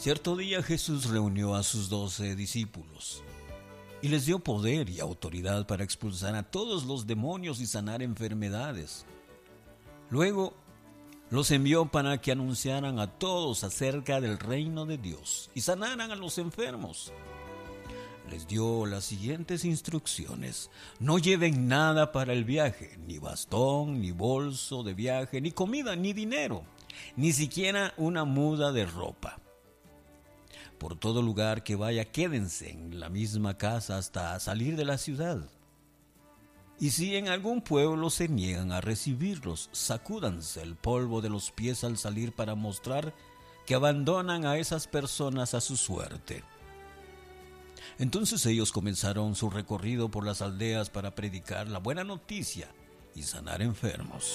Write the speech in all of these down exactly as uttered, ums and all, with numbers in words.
Cierto día Jesús reunió a sus doce discípulos y les dio poder y autoridad para expulsar a todos los demonios y sanar enfermedades. Luego los envió para que anunciaran a todos acerca del reino de Dios y sanaran a los enfermos. Les dio las siguientes instrucciones: no lleven nada para el viaje, ni bastón, ni bolso de viaje, ni comida, ni dinero, ni siquiera una muda de ropa. Por todo lugar que vaya, quédense en la misma casa hasta salir de la ciudad. Y si en algún pueblo se niegan a recibirlos, sacúdanse el polvo de los pies al salir para mostrar que abandonan a esas personas a su suerte. Entonces ellos comenzaron su recorrido por las aldeas para predicar la buena noticia y sanar enfermos.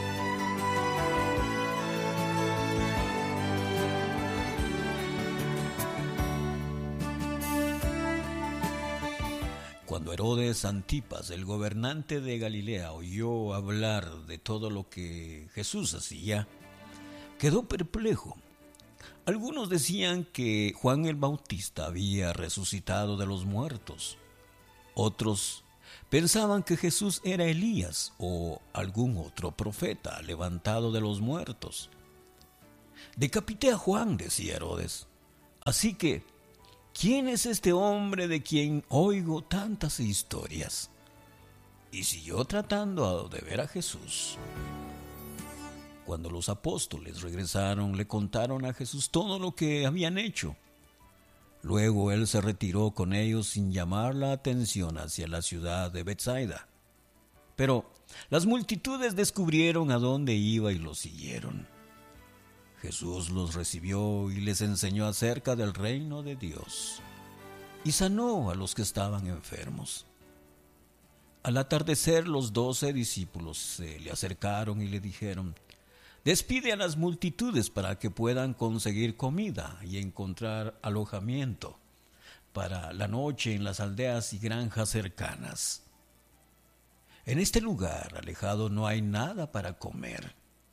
Cuando Herodes Antipas, el gobernante de Galilea, oyó hablar de todo lo que Jesús hacía, quedó perplejo. Algunos decían que Juan el Bautista había resucitado de los muertos. Otros pensaban que Jesús era Elías o algún otro profeta levantado de los muertos. Decapité a Juan, decía Herodes. Así que, ¿quién es este hombre de quien oigo tantas historias? Y siguió tratando de ver a Jesús. Cuando los apóstoles regresaron, le contaron a Jesús todo lo que habían hecho. Luego él se retiró con ellos sin llamar la atención hacia la ciudad de Betsaida. Pero las multitudes descubrieron a dónde iba y lo siguieron. Jesús los recibió y les enseñó acerca del reino de Dios, y sanó a los que estaban enfermos. Al atardecer, los doce discípulos se le acercaron y le dijeron: despide a las multitudes para que puedan conseguir comida y encontrar alojamiento para la noche en las aldeas y granjas cercanas. En este lugar alejado no hay nada para comer.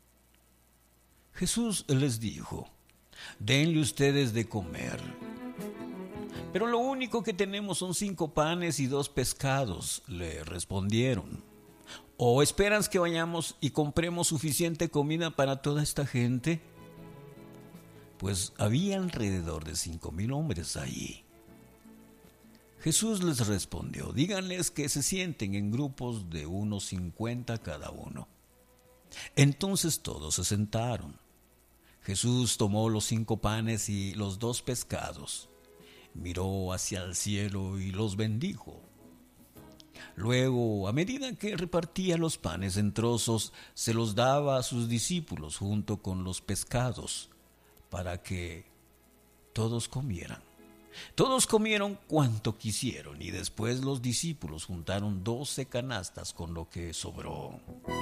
Jesús les dijo: denle ustedes de comer. Pero lo único que tenemos son cinco panes y dos pescados, le respondieron. ¿O esperas que vayamos y compremos suficiente comida para toda esta gente? Pues había alrededor de cinco mil hombres allí. Jesús les respondió: díganles que se sienten en grupos de unos cincuenta cada uno. Entonces todos se sentaron. Jesús tomó los cinco panes y los dos pescados, miró hacia el cielo y los bendijo. Luego, a medida que repartía los panes en trozos, se los daba a sus discípulos junto con los pescados, para que todos comieran. Todos comieron cuanto quisieron, y después los discípulos juntaron doce canastas con lo que sobró.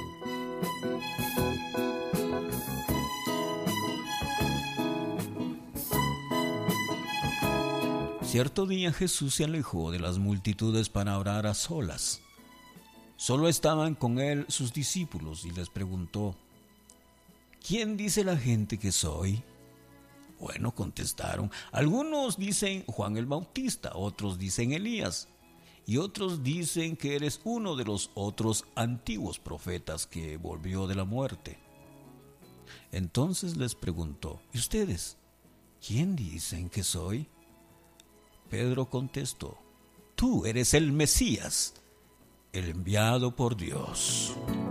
Cierto día Jesús se alejó de las multitudes para orar a solas. Solo estaban con él sus discípulos y les preguntó: ¿quién dice la gente que soy? Bueno, contestaron, algunos dicen Juan el Bautista, otros dicen Elías, y otros dicen que eres uno de los otros antiguos profetas que volvió de la muerte. Entonces les preguntó: ¿y ustedes? ¿Quién dicen que soy? Pedro contestó: tú eres el Mesías, el enviado por Dios.